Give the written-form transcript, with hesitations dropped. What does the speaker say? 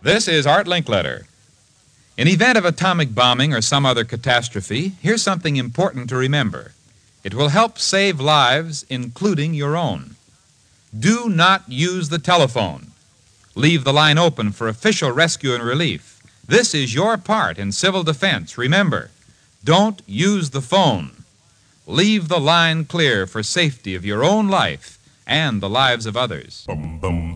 This is Art Linkletter. In event of atomic bombing or some other catastrophe, here's something important to remember. It will help save lives, including your own. Do not use the telephone. Leave the line open for official rescue and relief. This is your part in civil defense. Remember, don't use the phone. Leave the line clear for safety of your own life and the lives of others. Bum, bum.